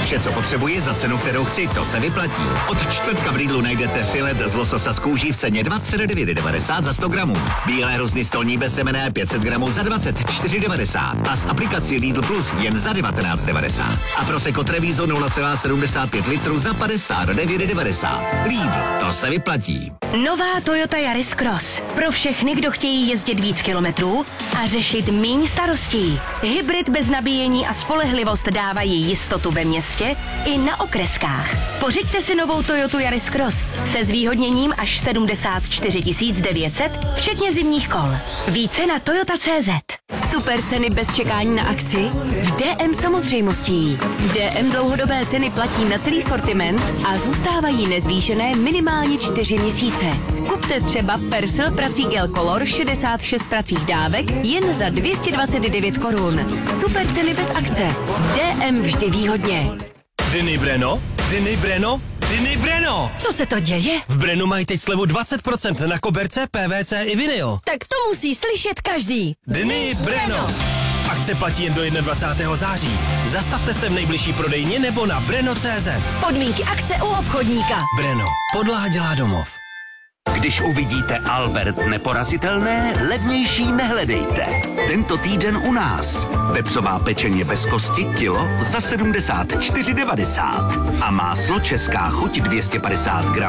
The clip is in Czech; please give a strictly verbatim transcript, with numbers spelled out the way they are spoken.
Vše, co potřebuji za cenu, kterou chci, to se vyplatí. Od čtvrtka v Lidlu najdete filet z lososa z kůží v ceně dvacet devět devadesát za sto gramů. Bílé hrozny stolní bezsemenné pět set gramů za dvacet čtyři devadesát a s aplikací Lidl Plus jen za devatenáct devadesát. A Prosecco Treviso nula celá sedmdesát pět litru za padesát devět devadesát. Lidl, to se vyplatí. Nová Toyota Yaris Cross. Pro všechny, kdo chtějí jezdit víc kilometrů a řešit míň starostí. Hybrid bez nabíjení a spolehlivost dávají jistotu ve městě i na okreskách. Pořiďte si novou Toyotu Yaris Cross se zvýhodněním až sedmdesát čtyři tisíc devět set, včetně zimních kol. Více na toyota tečka cé zet. Super ceny bez čekání na akci? V D M samozřejmostí. D M dlouhodobé ceny platí na celý sortiment a zůstávají nezvýšené minimálně čtyři měsíce. Kupte třeba Persil prací gel Color šedesát šest pracích dávek jen za dvě stě dvacet devět korun. Super ceny bez akce. D M vždy výhodně. Dny Breno? Dny Breno? Dny Breno! Co se to děje? V Brenu mají teď slevu dvacet procent na koberce, P V C i vinyl. Tak to musí slyšet každý. Dny Breno! Akce platí jen do dvacátého prvního září. Zastavte se v nejbližší prodejně nebo na breno tečka cé zet. Podmínky akce u obchodníka. Breno. Podlaha dělá domov. Když uvidíte Albert neporazitelné, levnější nehledejte. Tento týden u nás. Vepřová pečeně bez kosti kilo za sedmdesát čtyři devadesát. A máslo Česká chuť dvě stě padesát gramů